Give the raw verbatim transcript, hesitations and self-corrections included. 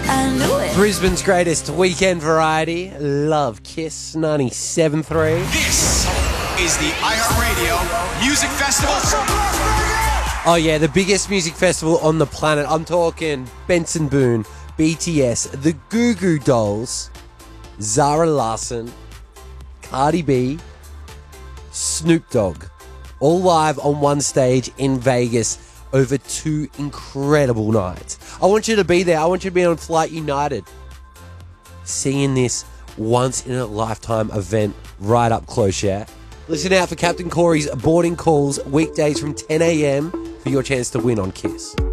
I knew it. Brisbane's greatest weekend variety. Love Kiss ninety-seven point three. This is the iHeartRadio Music Festival. Oh yeah, the biggest music festival on the planet. I'm talking Benson Boone, B T S, the Goo Goo Dolls, Zara Larsson, Cardi B, Snoop Dogg, all live on one stage in Vegas over two incredible nights. I want you to be there. I want you to be on Flight United, seeing this once-in-a-lifetime event right up close, yeah? Listen out for Captain Corey's boarding calls weekdays from ten a.m. for your chance to win on Kiss.